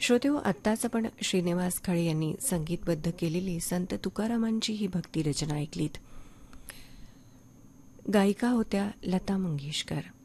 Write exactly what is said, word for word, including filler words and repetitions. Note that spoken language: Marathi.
श्रोतेहो, आत्ताच आपण श्रीनिवास खळे यांनी संगीतबद्ध केलेली संत तुकारामांची ही भक्ती रचना ऐकलीत. गायिका होत्या लता मंगेशकर.